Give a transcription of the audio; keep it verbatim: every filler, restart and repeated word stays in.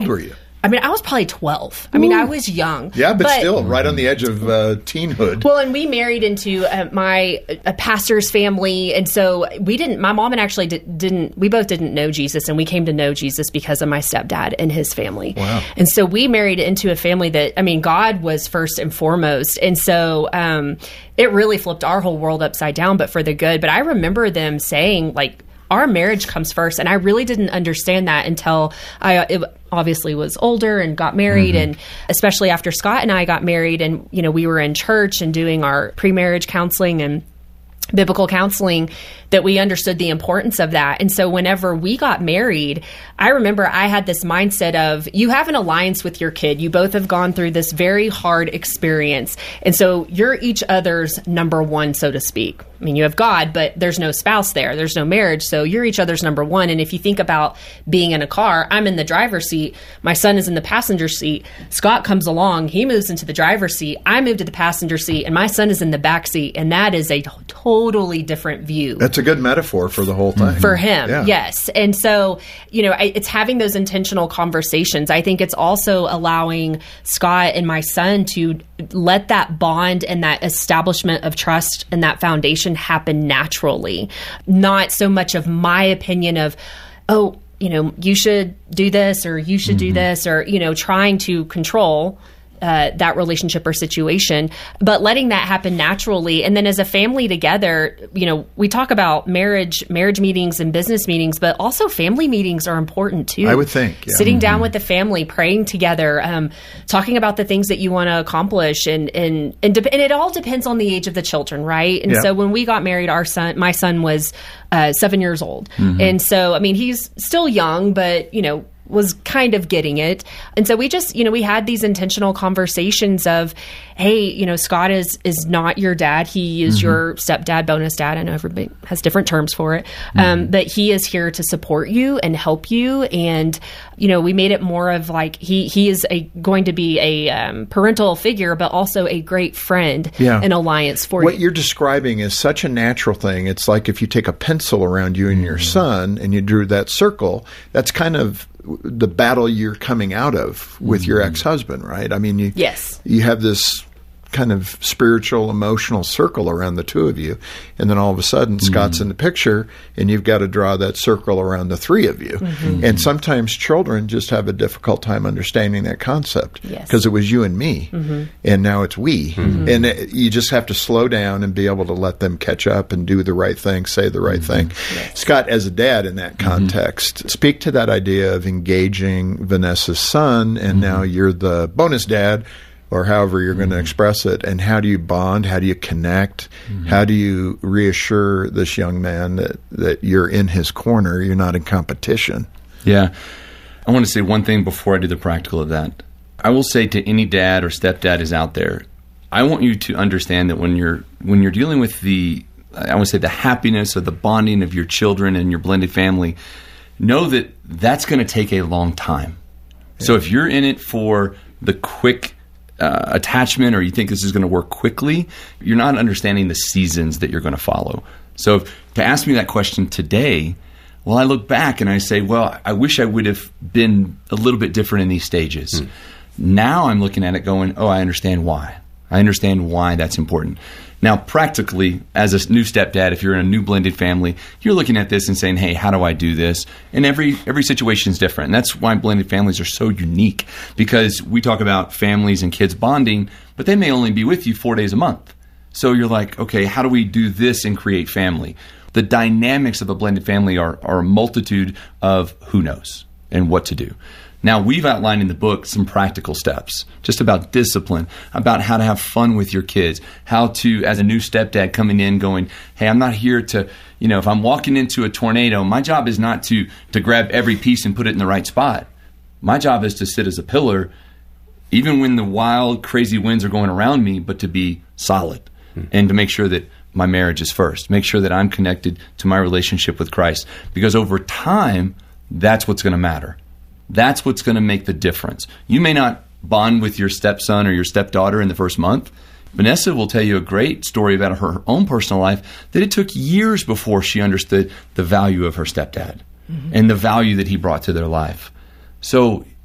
were you? I mean, I was probably twelve. I mean, I was young. Yeah, but, but still, right on the edge of uh, teenhood. Well, and we married into uh, my a pastor's family, and so we didn't. My mom and actually did, didn't. We both didn't know Jesus, and we came to know Jesus because of my stepdad and his family. Wow! And so we married into a family that, I mean, God was first and foremost, and so um, it really flipped our whole world upside down, but for the good. But I remember them saying, like, our marriage comes first. And I really didn't understand that until I it obviously was older and got married. Mm-hmm. And especially after Scott and I got married and, you know, we were in church and doing our pre-marriage counseling and biblical counseling, that we understood the importance of that. And so whenever we got married, I remember I had this mindset of, you have an alliance with your kid. You both have gone through this very hard experience. And so you're each other's number one, so to speak. I mean, you have God, but there's no spouse there. There's no marriage. So you're each other's number one. And if you think about being in a car, I'm in the driver's seat. My son is in the passenger seat. Scott comes along. He moves into the driver's seat. I move to the passenger seat, and my son is in the back seat. And that is a totally different view. That's a good metaphor for the whole thing. For him, yeah. Yes. And so, you know, I, it's having those intentional conversations. I think it's also allowing Scott and my son to let that bond and that establishment of trust and that foundation happen naturally. Not so much of my opinion of, oh, you know, you should do this or you should mm-hmm. do this, or, you know, trying to control Uh, that relationship or situation, but letting that happen naturally. And then as a family together, you know, we talk about marriage, marriage meetings and business meetings, but also family meetings are important too. I would think. Yeah. Sitting mm-hmm. down with the family, praying together, um, talking about the things that you want to accomplish. And, and, and, de- and it all depends on the age of the children, right? And yeah. so when we got married, our son, my son was uh, seven years old. Mm-hmm. And so, I mean, he's still young, but, you know, was kind of getting it. And so we just, you know, we had these intentional conversations of, hey, you know, Scott is is not your dad. He is mm-hmm. your stepdad, bonus dad. I know everybody has different terms for it. Mm-hmm. Um, but he is here to support you and help you. And, you know, we made it more of like, he he is a going to be a um, parental figure, but also a great friend yeah. and alliance for what you. What you're describing is such a natural thing. It's like if you take a pencil around you and your son and you drew that circle, that's kind of the battle you're coming out of with mm-hmm. your ex-husband, right? I mean, you, yes. you have this kind of spiritual, emotional circle around the two of you. And then all of a sudden, mm-hmm. Scott's in the picture, and you've got to draw that circle around the three of you. Mm-hmm. And sometimes children just have a difficult time understanding that concept because yes. it was you and me, mm-hmm. and now it's we. Mm-hmm. And it, you just have to slow down and be able to let them catch up and do the right thing, say the right mm-hmm. thing. Yes. Scott, as a dad in that context, mm-hmm. speak to that idea of engaging Vanessa's son, and mm-hmm. now you're the bonus dad, or however you're going to express it, and how do you bond? How do you connect? Mm-hmm. How do you reassure this young man that, that you're in his corner, you're not in competition? Yeah. I want to say one thing before I do the practical of that. I will say to any dad or stepdad is out there, I want you to understand that when you're when you're dealing with the, I want to say the happiness or the bonding of your children and your blended family, know that that's going to take a long time. Yeah. So if you're in it for the quick Uh, attachment, or you think this is going to work quickly, you're not understanding the seasons that you're going to follow. So if, to ask me that question today, well, I look back and I say, well, I wish I would have been a little bit different in these stages. Hmm. Now I'm looking at it going, oh, I understand why. I understand why that's important. Now, practically, as a new stepdad, if you're in a new blended family, you're looking at this and saying, hey, how do I do this? And every every situation is different. And that's why blended families are so unique, because we talk about families and kids bonding, but they may only be with you four days a month. So you're like, okay, how do we do this and create family? The dynamics of a blended family are, are a multitude of who knows and what to do. Now, we've outlined in the book some practical steps, just about discipline, about how to have fun with your kids, how to, as a new stepdad coming in going, hey, I'm not here to, you know, if I'm walking into a tornado, my job is not to, to grab every piece and put it in the right spot. My job is to sit as a pillar, even when the wild, crazy winds are going around me, but to be solid hmm. and to make sure that my marriage is first, make sure that I'm connected to my relationship with Christ, because over time, that's what's going to matter. That's what's going to make the difference. You may not bond with your stepson or your stepdaughter in the first month. Vanessa will tell you a great story about her own personal life, that it took years before she understood the value of her stepdad mm-hmm. and the value that he brought to their life. So